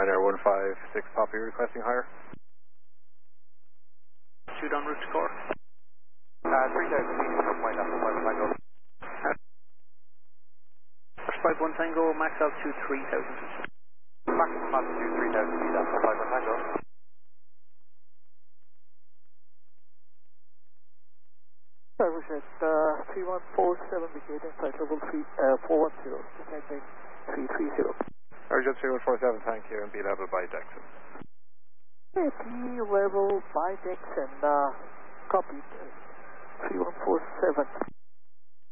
Ryanair 156 Papa, you're requesting higher? Shoot en route to core. 3000 feet from point after 5 Tango. First 51 Tango, max altitude 3000. Maximum altitude 3000 feet after 5 Tango. Service at 3147, beginning flight level 410, descending 330. Urgent 3147, thank you, and be level by Dexon. B level by Dexon, copied, 3147.